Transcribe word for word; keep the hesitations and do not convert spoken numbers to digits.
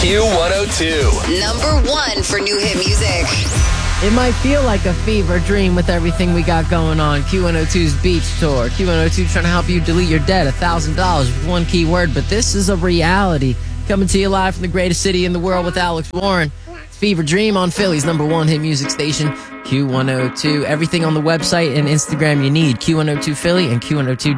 Q one oh two. Number one for new hit music. It might feel like a fever dream with everything we got going on. Q one oh two's Beach Tour. Q one oh two trying to help you delete your debt. one thousand dollars with one key word, but this is a reality. Coming to you live from the greatest city in the world with Alex Warren. It's Fever Dream on Philly's number one hit music station, Q one oh two. Everything on the website and Instagram you need, Q one oh two Philly and Q one oh two